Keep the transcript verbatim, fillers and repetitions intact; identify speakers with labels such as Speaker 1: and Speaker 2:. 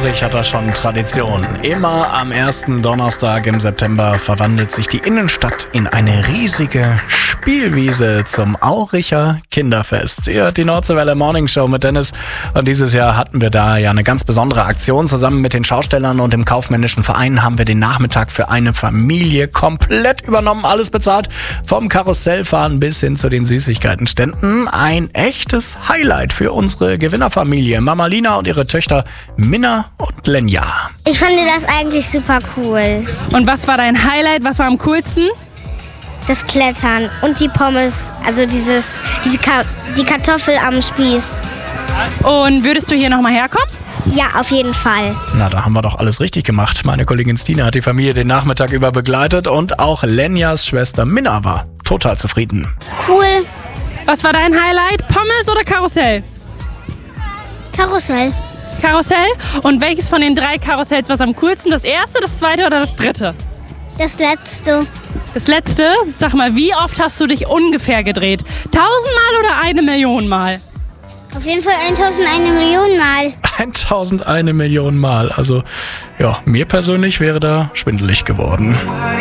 Speaker 1: Aurich hat da schon Tradition. Immer am ersten Donnerstag im September verwandelt sich die Innenstadt in eine riesige Spielwiese zum Auricher Kinderfest. Ihr hört die Nordseewelle Morning Show mit Dennis. Und dieses Jahr hatten wir da ja eine ganz besondere Aktion. Zusammen mit den Schaustellern und dem kaufmännischen Verein haben wir den Nachmittag für eine Familie komplett übernommen. Alles bezahlt. Vom Karussellfahren bis hin zu den Süßigkeitenständen. Ein echtes Highlight für unsere Gewinnerfamilie. Mama Lina und ihre Töchter Minna und Lenja.
Speaker 2: Ich fand das eigentlich super cool.
Speaker 3: Und was war dein Highlight? Was war am coolsten?
Speaker 2: Das Klettern und die Pommes, also dieses, diese Ka- die Kartoffel am Spieß.
Speaker 3: Und würdest du hier nochmal herkommen?
Speaker 2: Ja, auf jeden Fall.
Speaker 1: Na, da haben wir doch alles richtig gemacht. Meine Kollegin Stina hat die Familie den Nachmittag über begleitet und auch Lenjas Schwester Minna war total zufrieden.
Speaker 2: Cool.
Speaker 3: Was war dein Highlight? Pommes oder Karussell?
Speaker 2: Karussell.
Speaker 3: Karussell? Und welches von den drei Karussells war am coolsten? Das erste, das zweite oder das dritte?
Speaker 2: Das letzte.
Speaker 3: Das letzte? Sag mal, wie oft hast du dich ungefähr gedreht? Tausendmal oder eine Million Mal?
Speaker 2: Auf jeden Fall tausendundeine Million Mal.
Speaker 1: tausendundeine Million Mal. Also, ja, mir persönlich wäre da schwindelig geworden.